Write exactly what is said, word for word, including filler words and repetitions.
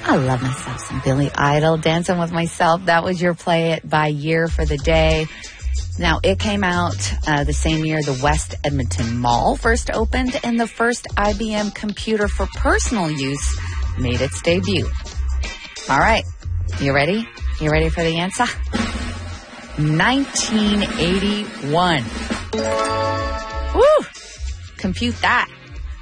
I love myself some Billy Idol. Dancing with Myself. That was your Play It by year for the day. Now, it came out uh, the same year the West Edmonton Mall first opened, and the first I B M computer for personal use made its debut. All right. You ready? You ready for the answer? nineteen eighty-one. Woo! Compute that.